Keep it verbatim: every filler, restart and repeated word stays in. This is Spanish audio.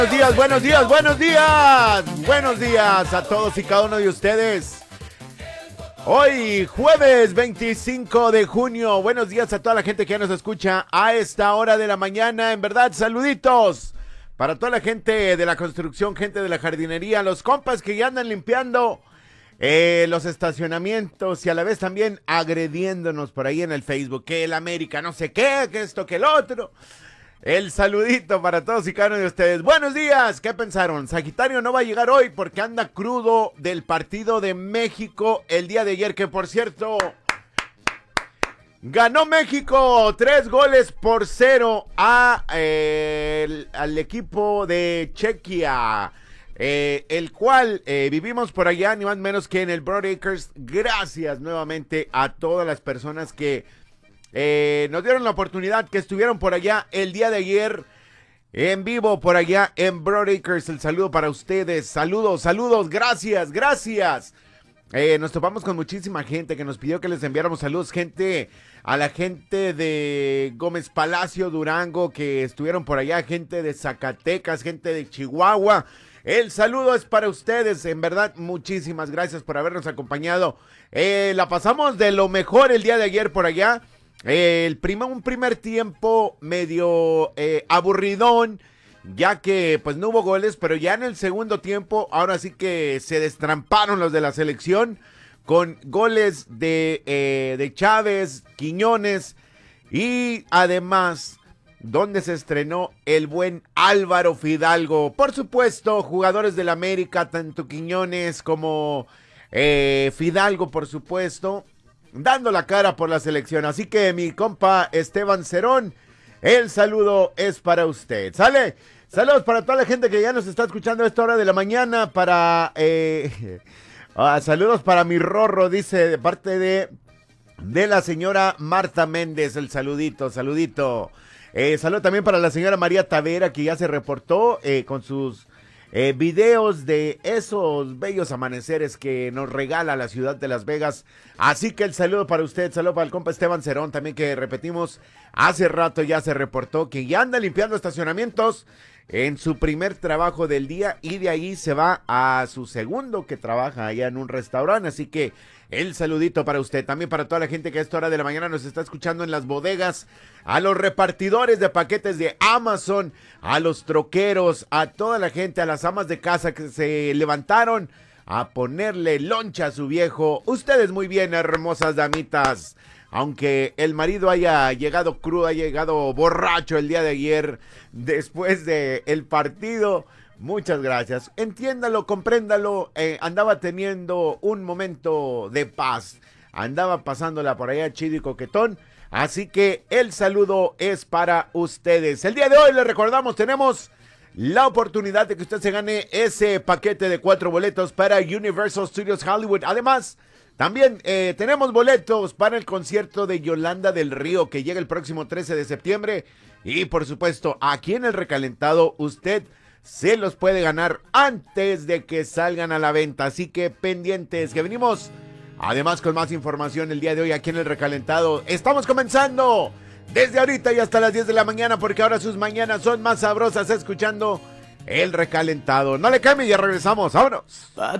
Buenos días, buenos días, buenos días. Buenos días a todos y cada uno de ustedes. Hoy, jueves veinticinco de junio. Buenos días a toda la gente que ya nos escucha a esta hora de la mañana. En verdad, saluditos para toda la gente de la construcción, gente de la jardinería, los compas que ya andan limpiando eh, los estacionamientos y a la vez también agrediéndonos por ahí en el Facebook. Que el América no sé qué, que esto, que el otro. El saludito para todos y cada uno de ustedes. Buenos días, ¿qué pensaron? Sagitario no va a llegar hoy porque anda crudo del partido de México el día de ayer, que por cierto, ganó México tres goles por cero a, eh, el, al equipo de Chequia, eh, el cual eh, vivimos por allá, ni más ni menos que en el Broadacres. Gracias nuevamente a todas las personas que Eh, nos dieron la oportunidad, que estuvieron por allá el día de ayer en vivo por allá en Broadacres. El saludo para ustedes, saludos, saludos, gracias, gracias. Eh, nos topamos con muchísima gente que nos pidió que les enviáramos saludos, gente, a la gente de Gómez Palacio, Durango, que estuvieron por allá, gente de Zacatecas, gente de Chihuahua. El saludo es para ustedes, en verdad, muchísimas gracias por habernos acompañado. Eh, la pasamos de lo mejor el día de ayer por allá. Eh, el primer, un primer tiempo medio eh, aburridón, ya que pues no hubo goles, pero ya en el segundo tiempo, ahora sí que se destramparon los de la selección, con goles de, eh, de Chávez, Quiñones, y además, donde se estrenó el buen Álvaro Fidalgo. Por supuesto, jugadores del América, tanto Quiñones como eh, Fidalgo, por supuesto, dando la cara por la selección. Así que mi compa Esteban Cerón, el saludo es para usted. ¿Sale? Saludos para toda la gente que ya nos está escuchando a esta hora de la mañana. Para eh, ah, saludos para mi Rorro, dice, de parte de, de la señora Marta Méndez. El saludito, saludito. Eh, saludo también para la señora María Tavera, que ya se reportó eh, con sus Eh, videos de esos bellos amaneceres que nos regala la ciudad de Las Vegas. Así que el saludo para usted, saludo para el compa Esteban Cerón, también, que repetimos, hace rato ya se reportó que ya anda limpiando estacionamientos en su primer trabajo del día, y de ahí se va a su segundo, que trabaja allá en un restaurante. Así que el saludito para usted, también para toda la gente que a esta hora de la mañana nos está escuchando en las bodegas, a los repartidores de paquetes de Amazon, a los troqueros, a toda la gente, a las amas de casa que se levantaron a ponerle loncha a su viejo. Ustedes muy bien, hermosas damitas. Aunque el marido haya llegado crudo, haya llegado borracho el día de ayer después del partido, muchas gracias. Entiéndalo, compréndalo. Eh, andaba teniendo un momento de paz. Andaba pasándola por allá chido y coquetón. Así que el saludo es para ustedes. El día de hoy les recordamos, tenemos la oportunidad de que usted se gane ese paquete de cuatro boletos para Universal Studios Hollywood. Además, también eh, tenemos boletos para el concierto de Yolanda del Río, que llega el próximo trece de septiembre. Y por supuesto, aquí en El Recalentado, usted se los puede ganar antes de que salgan a la venta. Así que pendientes, que venimos además con más información el día de hoy aquí en El Recalentado. Estamos comenzando desde ahorita y hasta las diez de la mañana, porque ahora sus mañanas son más sabrosas escuchando El Recalentado. No le cambie, ya regresamos, vámonos. Pa'